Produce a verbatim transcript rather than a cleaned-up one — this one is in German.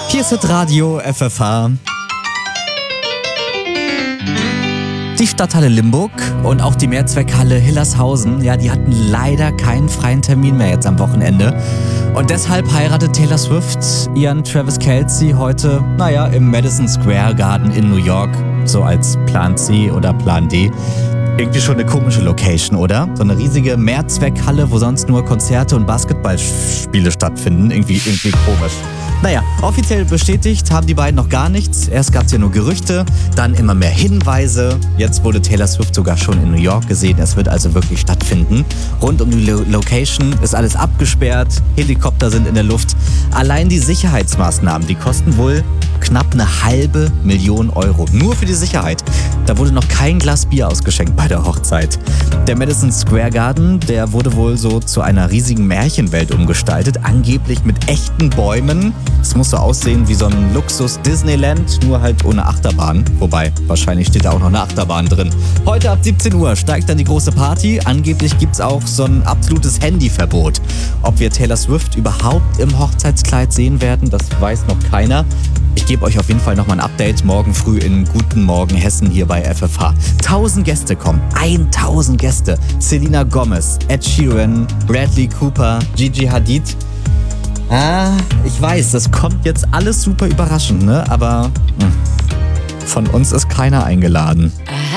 Hier ist Radio F F H. Die Stadthalle Limburg und auch die Mehrzweckhalle Hillershausen, ja, die hatten leider keinen freien Termin mehr jetzt am Wochenende. Und deshalb heiratet Taylor Swift ihren Travis Kelce heute, naja, im Madison Square Garden in New York, so als Plan C oder Plan D. Irgendwie schon eine komische Location, oder? So eine riesige Mehrzweckhalle, wo sonst nur Konzerte und Basketballspiele stattfinden. Irgendwie, irgendwie komisch. Naja, offiziell bestätigt haben die beiden noch gar nichts. Erst gab es ja nur Gerüchte, dann immer mehr Hinweise. Jetzt wurde Taylor Swift sogar schon in New York gesehen. Es wird also wirklich stattfinden. Rund um die Lo- Location ist alles abgesperrt. Helikopter sind in der Luft. Allein die Sicherheitsmaßnahmen, die kosten wohl knapp eine halbe Million Euro. Nur für die Sicherheit. Da wurde noch kein Glas Bier ausgeschenkt bei der Hochzeit. Der Madison Square Garden, der wurde wohl so zu einer riesigen Märchenwelt umgestaltet. Angeblich mit echten Bäumen. Es muss so aussehen wie so ein Luxus-Disneyland, nur halt ohne Achterbahn. Wobei, wahrscheinlich steht da auch noch eine Achterbahn drin. Heute ab siebzehn Uhr steigt dann die große Party. Angeblich gibt's auch so ein absolutes Handyverbot. Ob wir Taylor Swift überhaupt im Hochzeitskleid sehen werden, das weiß noch keiner. Ich gebe euch auf jeden Fall nochmal ein Update morgen früh in Guten Morgen Hessen hier bei F F H. Tausend Gäste kommen. Eintausend Gäste. Selena Gomez, Ed Sheeran, Bradley Cooper, Gigi Hadid. Ah, ich weiß, das kommt jetzt alles super überraschend, ne? Aber mh, von uns ist keiner eingeladen.